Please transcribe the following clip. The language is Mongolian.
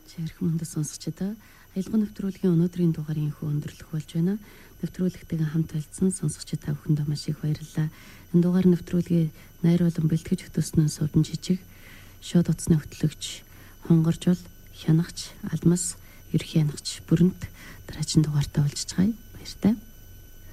Чирхэн хүнд сонсогчдоо аялга нэвтрүүлгийн өнөөдрийн дугаарыг өндөрлөх болж байна. Нэвтрүүлэгтэйгээ хамт байлцсан сонсогчид та бүхэндээ маш их баярлалаа. Энэ дугаар нэвтрүүлгийг найр болон бэлтгэж хөтөлснөө Сувдан Жижиг, шууд утасны хөтлөгч Хонгоржул, Хянагч, Алмас, Ерхий янагч, Бүрэнт дараагийн дугаартаа уулзцгаая. Баяртай.